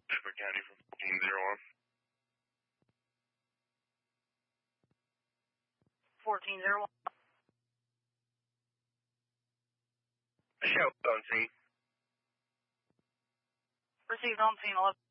Denver County from 1401. 1401. Show on scene. Received on scene 11.